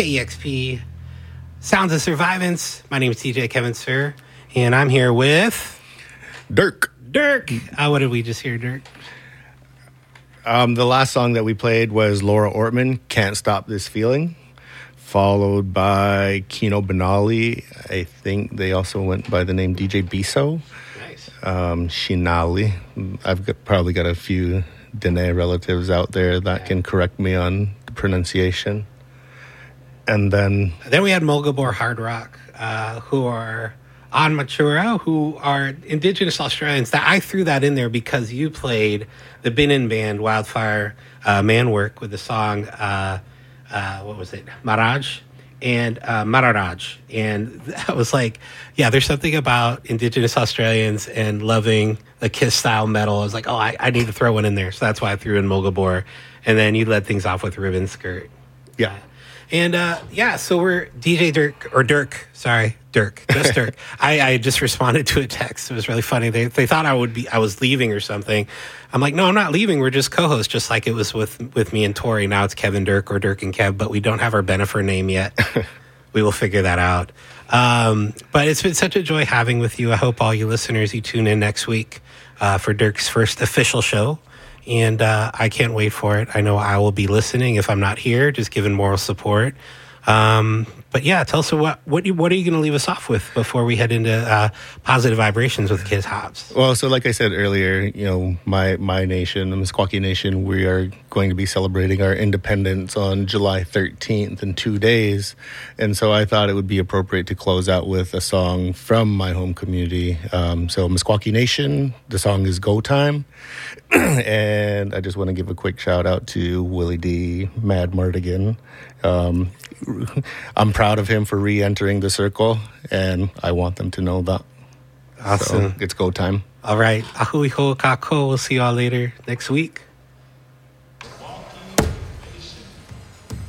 KEXP Sounds of Survivance. My name is TJ Kevin Sir, and I'm here with Dirk. What did we just hear, Dirk? The last song that we played was Laura Ortman, Can't Stop This Feeling, followed by Kino Benali. I think they also went by the name DJ Biso. Nice. Shinali. Probably got a few Dene relatives out there that can correct me on the pronunciation. And then we had Mulgabor Hard Rock, who are on Matura, who are Indigenous Australians. That I threw that in there because you played the Binin band Wildfire Manwork with the song, what was it, Maraj? And Mararaj. And I was like, yeah, there's something about Indigenous Australians and loving the Kiss-style metal. I was like, I need to throw one in there. So that's why I threw in Mulgabor. And then you led things off with Ribbon Skirt. Yeah. And, so we're DJ Dirk, just Dirk. I just responded to a text. It was really funny. They thought I was leaving or something. I'm like, no, I'm not leaving. We're just co-hosts, just like it was with me and Tori. Now it's Kevin Dirk or Dirk and Kev, but we don't have our Benefer name yet. We will figure that out. But it's been such a joy having with you. I hope all you listeners, you tune in next week for Dirk's first official show. And I can't wait for it. I know I will be listening if I'm not here, just giving moral support. But yeah, tell us what are you going to leave us off with before we head into positive vibrations with Kiz Hobbs? Well, so like I said earlier, my nation, the Meskwaki Nation, we are going to be celebrating our independence on July 13th in 2 days. And so I thought it would be appropriate to close out with a song from my home community. So Meskwaki Nation, the song is Go Time. And I just want to give a quick shout out to Willie D. Mad Mardigan. I'm proud of him for re-entering the circle, and I want them to know that. Awesome. So it's go time. All right. Ahui ho kako. We'll see y'all later next week.